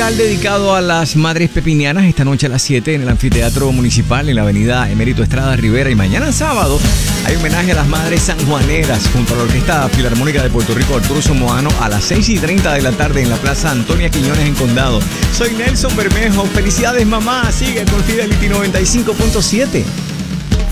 musical dedicado a las madres pepinianas esta noche a las 7 en el Anfiteatro Municipal en la avenida Emérito Estrada Rivera. Y mañana sábado hay homenaje a las madres sanjuaneras junto a la Orquesta Filarmónica de Puerto Rico Arturo Somoano a las 6:30 de la tarde en la Plaza Antonia Quiñones en Condado. Soy Nelson Bermejo. Felicidades, mamá. Sigue con Fidelity 95.7.